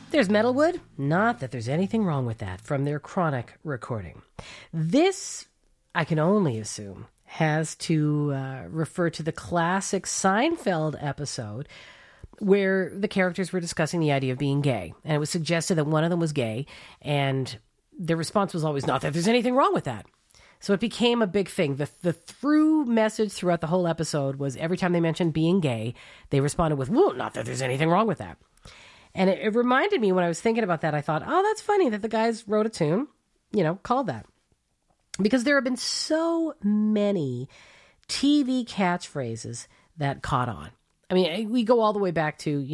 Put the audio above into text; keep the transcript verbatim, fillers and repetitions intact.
There's Metalwood. Not that there's anything wrong with that, from their Chronic recording. This, I can only assume, has to uh, refer to the classic Seinfeld episode where the characters were discussing the idea of being gay. And it was suggested that one of them was gay, and their response was always, not that there's anything wrong with that. So it became a big thing. The the through message throughout the whole episode was every time they mentioned being gay, they responded with, well, not that there's anything wrong with that. And it, it reminded me when I was thinking about that, I thought, oh, that's funny that the guys wrote a tune, you know, called that. Because there have been so many T V catchphrases that caught on. I mean, we go all the way back to, you